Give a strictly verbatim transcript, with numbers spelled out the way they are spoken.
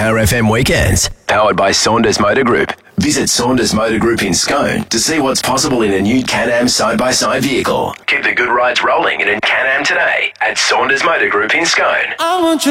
Power F M weekends. Powered by Saunders Motor Group. Visit Saunders Motor Group in Scone to see what's possible in a new Can-Am side-by-side vehicle. Keep the good rides rolling in a Can-Am today at Saunders Motor Group in Scone. I want you